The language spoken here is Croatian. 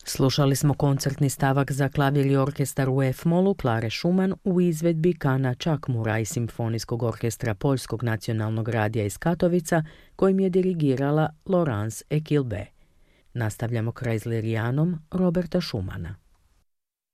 Slušali smo koncertni stavak za klavir i orkestar u F-molu Klare Schumann u izvedbi Kana Čakmura i Simfonijskog orkestra Poljskog nacionalnog radija iz Katovica, kojim je dirigirala Laurence Equilbe. Nastavljamo Kreislerijanom Roberta Schumana.